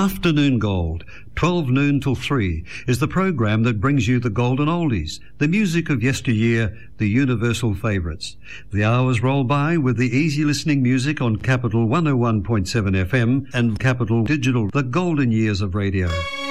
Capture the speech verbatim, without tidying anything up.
Afternoon Gold, twelve noon till three, is the program that brings you the golden oldies, the music of yesteryear, the universal favourites. The hours roll by with the easy listening music on Capital one oh one point seven F M and Capital Digital, the golden years of radio.